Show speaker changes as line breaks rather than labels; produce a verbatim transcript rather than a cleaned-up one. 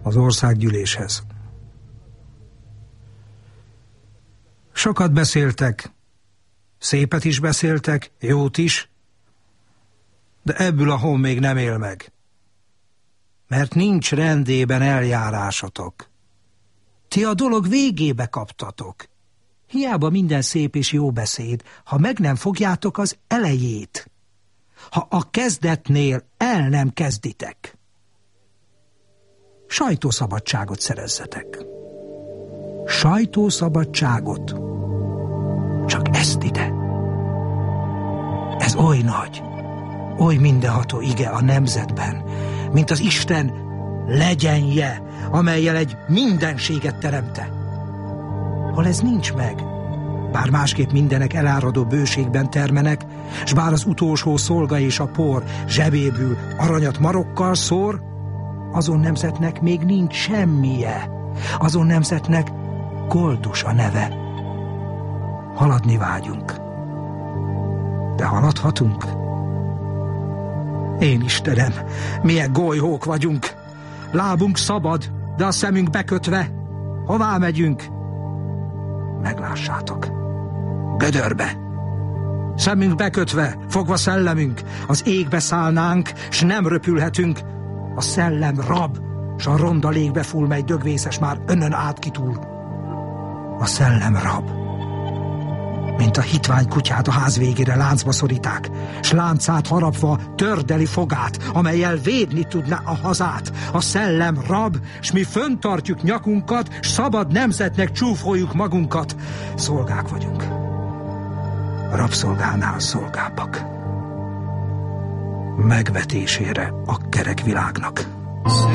az országgyűléshez. Sokat beszéltek, szépet is beszéltek, jót is, de ebből a hon még nem él meg. Mert nincs rendében eljárásotok. Ti a dolog végébe kaptatok. Hiába minden szép és jó beszéd, ha meg nem fogjátok az elejét. Ha a kezdetnél el nem kezditek. Sajtószabadságot szerezzetek. Sajtószabadságot. Csak ezt ide. Ez oly nagy, oly mindenható ige a nemzetben, mint az Isten legyenje, amellyel egy mindenséget teremte. Hol ez nincs meg, bár másképp mindenek eláradó bőségben termenek, s bár az utolsó szolga és a por zsebéből aranyat marokkal szór, azon nemzetnek még nincs semmije, azon nemzetnek Koldus a neve. Haladni vágyunk, de haladhatunk? Én Istenem, milyen golyhók vagyunk! Lábunk szabad, de a szemünk bekötve. Hová megyünk? Meglássátok. Gödörbe. Szemünk bekötve, fogva szellemünk, az égbe szállnánk, s nem röpülhetünk. A szellem rab, s a ronda légbe full, mely dögvészes már önön átkitúl. A szellem rab. Mint a hitvány kutyát a ház végére láncba szoríták, s láncát harapva tördeli fogát, amellyel védni tudná a hazát. A szellem rab, s mi föntartjuk nyakunkat, s szabad nemzetnek csúfoljuk magunkat. Szolgák vagyunk. A rabszolgánál szolgábbak. Megvetésére a kerek világnak.